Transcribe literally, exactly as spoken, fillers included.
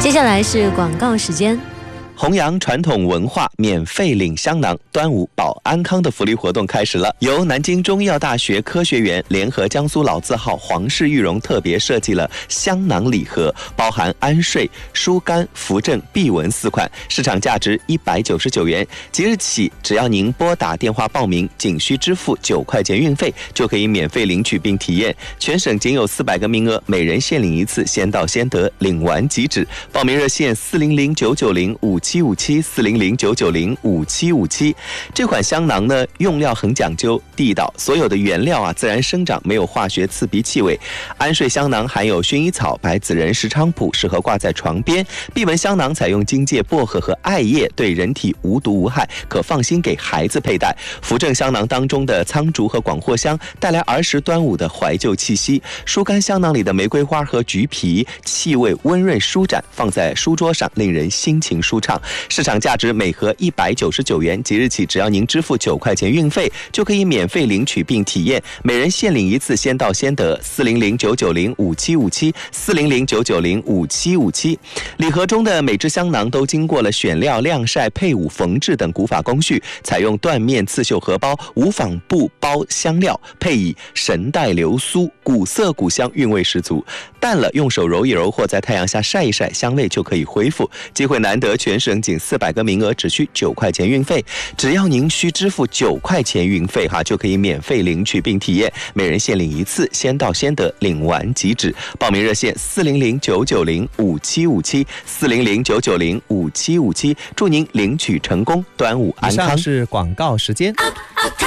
接下来是广告时间。 弘扬传统文化，免费领香囊，端午保安康的福利活动开始了。由南京中医药大学科学园联合江苏老字号皇氏玉荣特别设计了香囊礼盒，包含安睡、疏肝、扶正、避蚊四款，市场价值一百九十九元。即日起，只要您拨打电话报名，仅需支付九块钱运费，就可以免费领取并体验。全省仅有四百个名额，每人限领一次，先到先得，领完即止。报名热线四零零九九零五七五七四零零九九零五七五七。这款香囊呢，用料很讲究地道，所有的原料啊自然生长，没有化学刺鼻气味。安睡香囊含有薰衣草、白子仁、石菖蒲，适合挂在床边。避蚊香囊采用荆芥、薄荷和艾叶，对人体无毒无害，可放心给孩子佩戴。扶正香囊当中的苍竹和广藿香带来儿时端午的怀旧气息。疏肝香囊里的玫瑰花和橘皮气味温润舒展，放在书桌上令人心情舒畅。市场价值每盒一百九十九元，即日起只要您支付九块钱运费，就可以免费领取并体验，每人限领一次，先到先得。四零零九九零五七五七四零零九九零五七五七。礼盒中的每只香囊都经过了选料、晾晒、配伍、缝制等古法工序，采用缎面刺绣荷包、无纺布包香料，配以神带流苏，古色古香，韵味十足。淡了用手揉一揉，或在太阳下晒一晒，香味就可以恢复。机会难得，全省仅四百个名额，只需九块钱运费。只要您需支付九块钱运费哈，就可以免费领取并体验，每人限领一次，先到先得，领完即止。报名热线四零零九九零五七五七四零零九九零五七五七。祝您领取成功，端午安康。 以上是广告时间。